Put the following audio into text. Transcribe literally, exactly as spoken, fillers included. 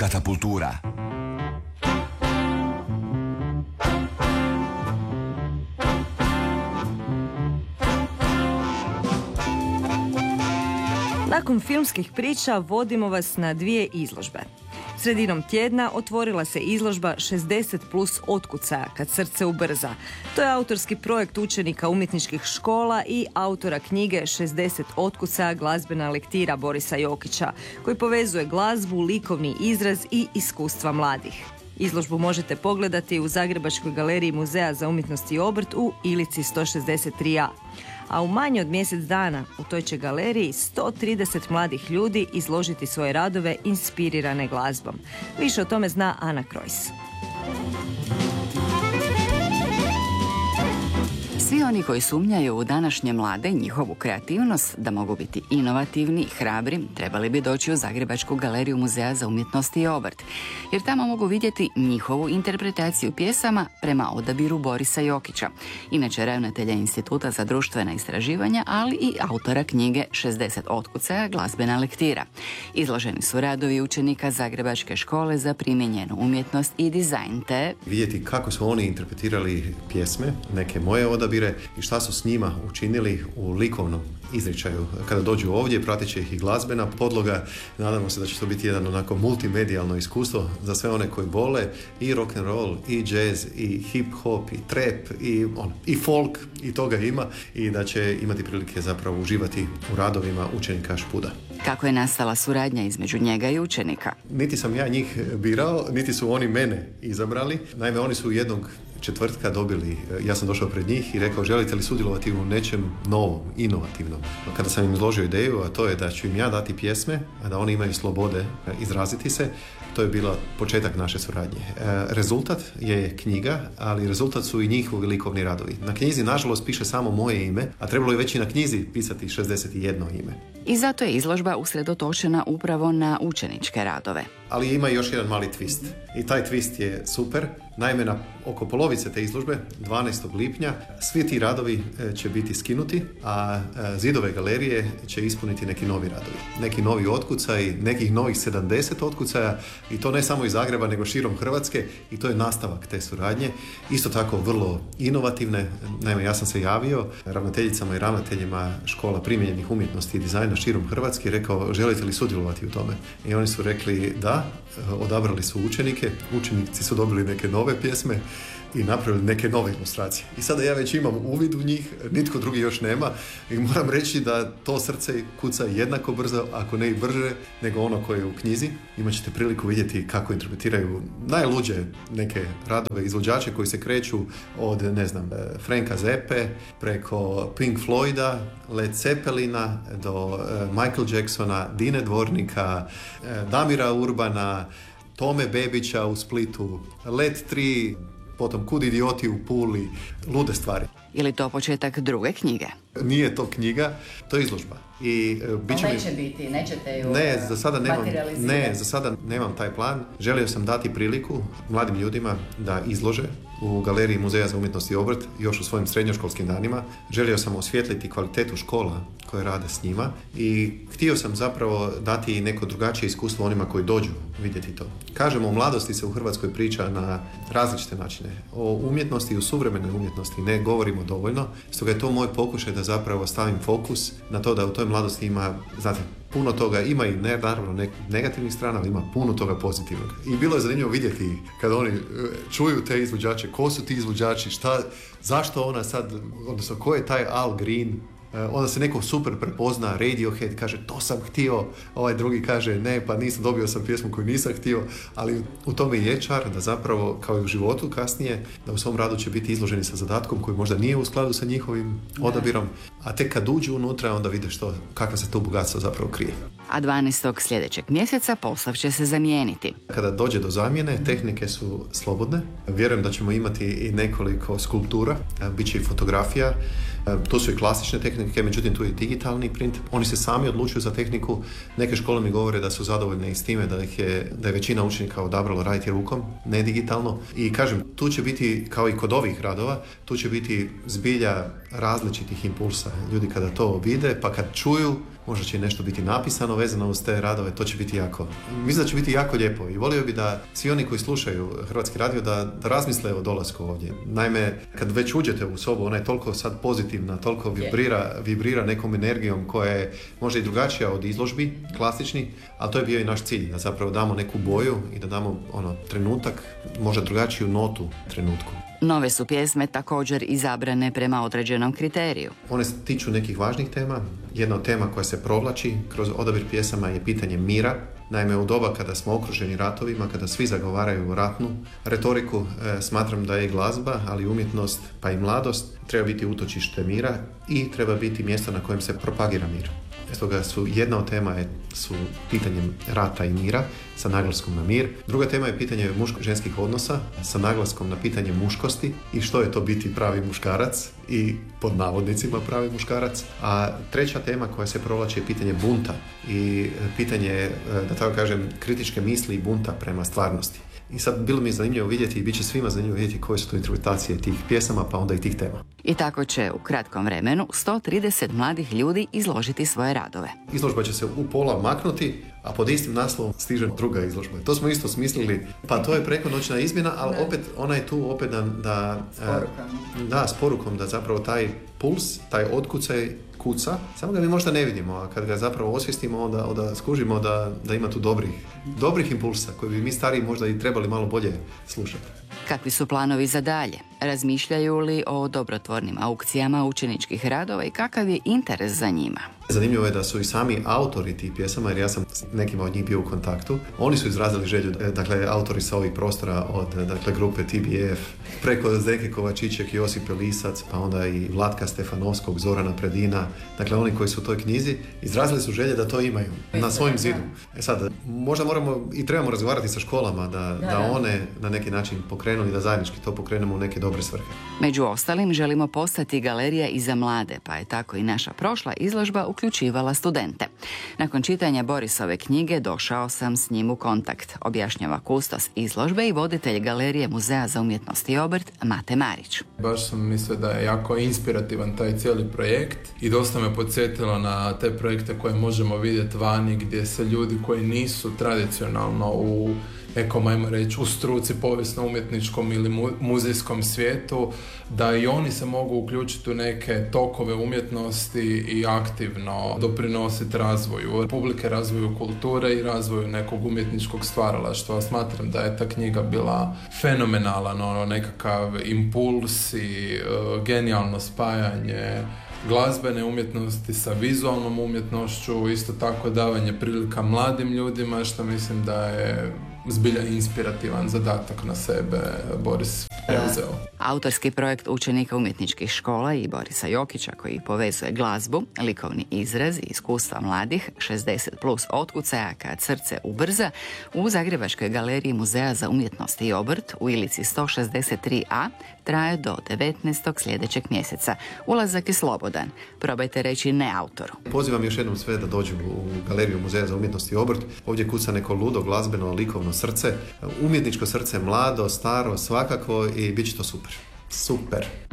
Katapultura. Nakon filmskih priča vodimo vas na dvije izložbe. Sredinom tjedna otvorila se izložba šezdeset plus otkucaja kad srce ubrza. To je autorski projekt učenika umjetničkih škola i autora knjige šezdeset otkucaja glazbena lektira Borisa Jokića, koji povezuje glazbu, likovni izraz i iskustva mladih. Izložbu možete pogledati u Zagrebačkoj galeriji Muzeja za umjetnost i obrt u Ilici sto šezdeset tri a. A u manje od mjesec dana u toj će galeriji sto trideset mladih ljudi izložiti svoje radove inspirirane glazbom. Više o tome zna Ana Krojs. Svi oni koji sumnjaju u današnje mlade i njihovu kreativnost da mogu biti inovativni i hrabri, trebali bi doći u Zagrebačku galeriju Muzeja za umjetnost i obrt, jer tamo mogu vidjeti njihovu interpretaciju pjesama prema odabiru Borisa Jokića, inače ravnatelja Instituta za društvena istraživanja, ali i autora knjige šezdeset otkucaja glazbena lektira. Izloženi su radovi učenika Zagrebačke škole za primijenjenu umjetnost i dizajn, te vidjeti kako su oni interpretirali pjesme, neke moje odabire, i šta su s njima učinili u likovnom izričaju. Kada dođu ovdje, pratit će ih i glazbena podloga. Nadamo se da će to biti jedan onako multimedijalno iskustvo za sve one koji vole i rock and roll, i jazz, i hip hop, i trap, i, on, i folk, i toga ima, i da će imati prilike zapravo uživati u radovima učenika Špuda. Kako je nastala suradnja između njega i učenika? Niti sam ja njih birao, niti su oni mene izabrali. Naime, oni su jednog četvrtka dobili, ja sam došao pred njih i rekao, želite li sudjelovati u nečem novom, inovativnom. Kada sam im izložio ideju, a to je da ću im ja dati pjesme, a da oni imaju slobode izraziti se, to je bila početak naše suradnje. E, rezultat je knjiga, ali rezultat su i njihovi likovni radovi. Na knjizi, nažalost, piše samo moje ime, a trebalo je već i na knjizi pisati šezdeset jedno ime. I zato je izložba usredotočena upravo na učeničke radove. Ali ima još jedan mali twist. I taj twist je super. Naime, na oko polovice te izložbe, dvanaestog lipnja, svi ti radovi će biti skinuti, a zidove galerije će ispuniti neki novi radovi. Neki novi otkucaj, nekih novih sedamdeset otkucaja, i to ne samo iz Zagreba, nego širom Hrvatske, i to je nastavak te suradnje. Isto tako vrlo inovativne. Naime, ja sam se javio ravnateljicama i ravnateljima škola primijenjenih umjetnosti i dizajna širom Hrvatske i rekao, želite li sudjelovati u tome? I oni su rekli da, odabrali su učenike, učenici su dobili neke nove pjesme i napravili neke nove ilustracije. I sada ja već imam uvid u njih, nitko drugi još nema, i moram reći da to srce kuca jednako brzo, ako ne i brže, nego ono koje je u knjizi. Imat ćete priliku vidjeti kako interpretiraju najluđe neke radove, izvođače koji se kreću od, ne znam, Franka Zappe preko Pink Floyda, Led Zeppelina do Michael Jacksona, Dine Dvornika, Damira Urbana, Tome Bebića u Splitu, Let tri, potom Kud idioti u Puli, lude stvari. Je li to početak druge knjige? Nije to knjiga, to je izložba. I bit će neće mi... biti, nećete ju ne, za sada nemam, ne, za sada nemam taj plan. Želio sam dati priliku mladim ljudima da izlože u galeriji Muzeja za umjetnost i obrt još u svojim srednjoškolskim danima. Želio sam osvijetliti kvalitetu škola koje rade s njima i htio sam zapravo dati neko drugačije iskustvo onima koji dođu vidjeti to. Kažemo, o mladosti se u Hrvatskoj priča na različite načine. O umjetnosti i u suvremenoj umjetnosti ne govorimo dovoljno, stoga je to moj pokušaj da zapravo stavim fokus na to da u toj mladosti ima, znate, puno toga, ima i ne, naravno ne, negativnih strana, ali ima puno toga pozitivnog. I bilo je zanimljivo vidjeti kada oni čuju te izvođače, ko su ti izvođači, šta, zašto ona sad, odnosno ko je taj Al Green. Onda se neko super prepozna, Radiohead kaže to sam htio, ovaj drugi kaže ne, pa nisam, dobio sam pjesmu koju nisam htio, ali u tome je čar da zapravo, kao i u životu kasnije, da u svom radu će biti izloženi sa zadatkom koji možda nije u skladu sa njihovim odabirom, a tek kad uđu unutra onda vide što, kakva se to bogatstvo zapravo krije. A dvanaestog sljedećeg mjeseca postav će se zamijeniti. Kada dođe do zamjene, tehnike su slobodne. Vjerujem da ćemo imati i nekoliko skulptura, bit će i fotografija. To su i klasične tehnike, međutim tu je digitalni print. Oni se sami odlučuju za tehniku. Neke škole mi govore da su zadovoljne i s time da, ih je, da je većina učenika odabralo raditi rukom, ne digitalno. I kažem, tu će biti, kao i kod ovih radova, tu će biti zbilja različitih impulsa. Ljudi kada to vide, pa kad čuju, možda će nešto biti napisano vezano uz te radove, to će biti jako, mislim da će biti jako lijepo i volio bi da svi oni koji slušaju Hrvatski radio da, da razmisle o dolasku ovdje. Naime, kad već uđete u sobu, ona je toliko sad pozitivna, toliko vibrira, vibrira nekom energijom koja je možda i drugačija od izložbi, klasični, ali to je bio i naš cilj, da zapravo damo neku boju i da damo ono, trenutak, možda drugačiju notu trenutku. Nove su pjesme također izabrane prema određenom kriteriju. One se tiču nekih važnih tema. Jedna od tema koja se provlači kroz odabir pjesama je pitanje mira. Naime, u doba kada smo okruženi ratovima, kada svi zagovaraju ratnu retoriku, e, smatram da je glazba, ali umjetnost pa i mladost treba biti utočište mira i treba biti mjesto na kojem se propagira mir. Stoga su jedna od tema je, su pitanje rata i mira sa naglaskom na mir. Druga tema je pitanje muško-ženskih odnosa sa naglaskom na pitanje muškosti i što je to biti pravi muškarac i pod navodnicima pravi muškarac. A treća tema koja se provlači je pitanje bunta i pitanje, da tako kažem, kritičke misli i bunta prema stvarnosti. I sad bilo mi je zanimljivo vidjeti i bit će svima zanimljivo vidjeti koje su to interpretacije tih pjesama pa onda i tih tema. I tako će u kratkom vremenu sto trideset mladih ljudi izložiti svoje radove. Izložba će se u pola maknuti, a pod istim naslovom stiže druga izložba. To smo isto smislili, pa to je prekonoćna izmjena, ali opet ona je tu opet da, da, da, s porukom da zapravo taj puls, taj otkucaj kuca, samo ga mi možda ne vidimo, a kad ga zapravo osvijestimo, onda, onda skužimo da, da ima tu dobrih, dobrih impulsa koje bi mi stariji možda i trebali malo bolje slušati. Kakvi su planovi za dalje? Razmišljaju li o dobrotvornim aukcijama učeničkih radova i kakav je interes za njima? Zanimljivo je da su i sami autori tih pjesama, jer ja sam s nekima od njih bio u kontaktu. Oni su izrazili želju, dakle, autori sa ovih prostora od, dakle, grupe T B F, preko Zdenke Kovačićek, Josip Lisac, pa onda i Vlatka Stefanovskog, Zorana Predina, dakle, oni koji su u toj knjizi, izrazili su želje da to imaju na svojim zidu. E sad, možda moramo i trebamo razgovarati sa školama da, da one na neki način pokrenu i da zajednički to pokrenemo u neke dobre svrhe. Među ostalim želimo postati galerija i za mlade, pa je tako i naša prošla izložba uključivala studente. Nakon čitanja Borisove knjige došao sam s njim u kontakt, objašnjava kustos izložbe i voditelj Galerije Muzeja za umjetnost i obrt Mate Marić. Baš sam mislio da je jako inspirativan taj cijeli projekt i dosta me podsjetilo na te projekte koje možemo vidjeti vani gdje se ljudi koji nisu tradicionalno u nekom, ajmo reći, u struci povijesno-umjetničkom ili mu, muzejskom svijetu, da i oni se mogu uključiti u neke tokove umjetnosti i aktivno doprinositi razvoju publike, razvoju kulture i razvoju nekog umjetničkog stvaralaštva. Smatram da je ta knjiga bila fenomenalan, ono, nekakav impuls i uh, genijalno spajanje glazbene umjetnosti sa vizualnom umjetnošću, isto tako davanje prilika mladim ljudima, što mislim da je zbilja inspirativan zadatak na sebe Boris preuzeo. Autorski projekt učenika umjetničkih škola i Borisa Jokića, koji povezuje glazbu, likovni izraz i iskustva mladih, šezdeset plus otkucaja kad srce ubrza, u Zagrebačkoj galeriji Muzeja za umjetnost i obrt u Ilici sto šezdeset tri a traje do devetnaestog sljedećeg mjeseca. Ulazak je slobodan. Probajte reći ne autoru. Pozivam još jednom sve da dođu u Galeriju Muzeja za umjetnost i obrt. Ovdje kuca neko ludo, glazbeno, likovno srce, umjetničko srce, mlado, staro, svakako, i bit će to super. Super.